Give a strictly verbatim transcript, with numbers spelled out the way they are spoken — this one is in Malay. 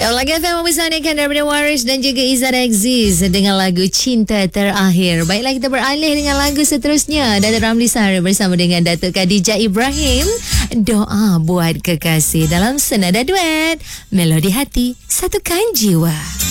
Yang lagi F M mempersanakan daripada Waris dan juga Izzat Aziz dengan lagu Cinta Terakhir. Baiklah, kita beralih dengan lagu seterusnya. Datuk Ramli Sahara bersama dengan Datuk Khadijah Ibrahim, Doa Buat Kekasih dalam senada duet Melodi Hati Satukan Jiwa.